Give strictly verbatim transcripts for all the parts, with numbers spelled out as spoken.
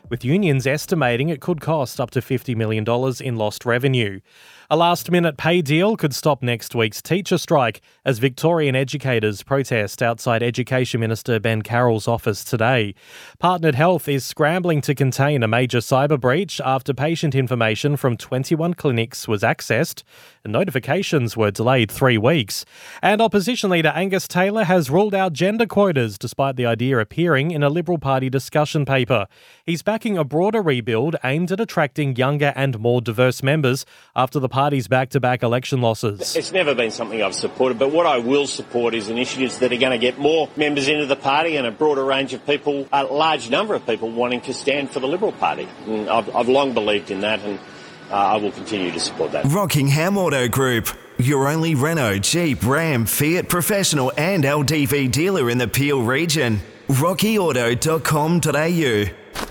with unions estimating it could cost up to fifty million dollars in lost revenue. A last-minute pay deal could stop next week's teacher strike as Victorian educators protest outside Education Minister Ben Carroll's office today. Partnered Health is scrambling to contain a major cyber breach after patient information from twenty-one clinics was accessed and notifications were delayed three weeks. And opposition leader Angus Taylor has ruled out gender quotas despite the idea appearing in a Liberal Party discussion paper. He's backing a broader rebuild aimed at attracting younger and more diverse members after the party's back-to-back election losses. It's never been something I've supported, but what I will support is initiatives that are going to get more members into the party and a broader range of people, a large number of people wanting to stand for the Liberal Party. And I've, I've long believed in that, and uh, I will continue to support that. Rockingham Auto Group, your only Renault, Jeep, Ram, Fiat professional and L D V dealer in the Peel region. rocky auto dot com dot a u.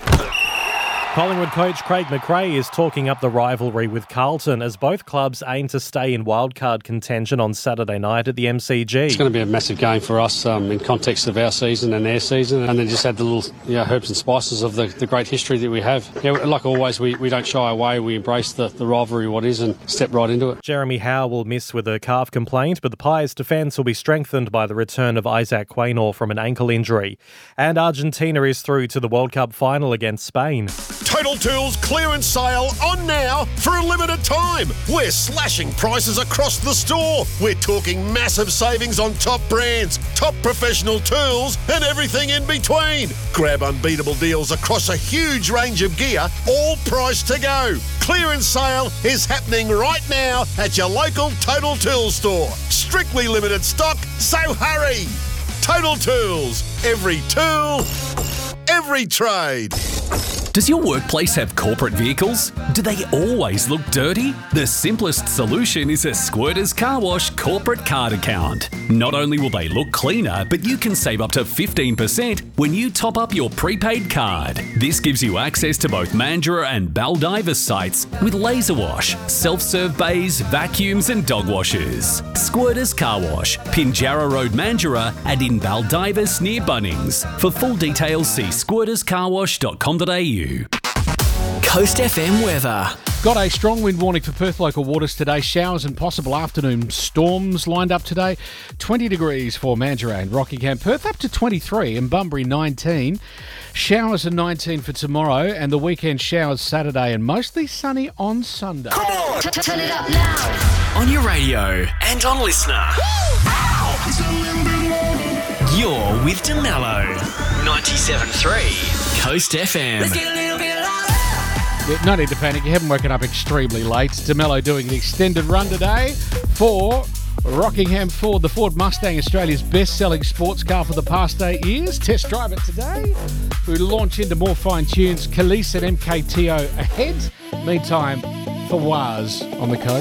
Collingwood coach Craig McRae is talking up the rivalry with Carlton as both clubs aim to stay in wildcard contention on Saturday night at the M C G. It's going to be a massive game for us um, in context of our season and their season, and then just add the little you know, herbs and spices of the, the great history that we have. Yeah, like always, we, we don't shy away. We embrace the, the rivalry, what is, and step right into it. Jeremy Howe will miss with a calf complaint, but the Pies' defence will be strengthened by the return of Isaac Quaynor from an ankle injury. And Argentina is through to the World Cup final against Spain. Total Tools clearance sale on now for a limited time. We're slashing prices across the store. We're talking massive savings on top brands, top professional tools and everything in between. Grab unbeatable deals across a huge range of gear, all priced to go. Clearance sale is happening right now at your local Total Tools store. Strictly limited stock, so hurry. Total Tools. Every tool, every trade. Does your workplace have corporate vehicles? Do they always look dirty? The simplest solution is a Squirters Car Wash corporate card account. Not only will they look cleaner, but you can save up to fifteen percent when you top up your prepaid card. This gives you access to both Mandurah and Baldivis sites with laser wash, self-serve bays, vacuums and dog washers. Squirters Car Wash, Pinjarra Road, Mandurah and in Baldivis near Bunnings. For full details, see squirters car wash dot com dot a u. Coast F M weather. Got a strong wind warning for Perth local waters today. Showers and possible afternoon storms lined up today. twenty degrees for Mandurah and Rockingham. Perth up to twenty-three and Bunbury nineteen. Showers and nineteen for tomorrow and the weekend showers Saturday and mostly sunny on Sunday. Come on, t- turn it up now. On your radio and on Listener. You're with DeMello. ninety-seven point three Coast F M. Let's get a little bit louder. No need to panic. You haven't woken up extremely late. DeMello doing an extended run today for Rockingham Ford. The Ford Mustang, Australia's best-selling sports car for the past eight years. Test drive it today. We launch into more fine tunes. Khalees and M K T O ahead. Meantime, Fawaz on the coast.